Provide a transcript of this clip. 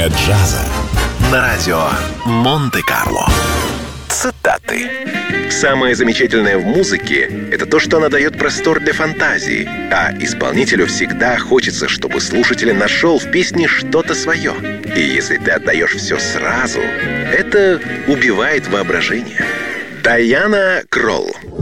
Академия джаза на радио Монте-Карло. Цитаты. Самое замечательное в музыке — это то, что она дает простор для фантазии, а исполнителю всегда хочется, чтобы слушатель нашел в песне что-то свое. И если ты отдаешь все сразу, это убивает воображение. Дайана Кролл.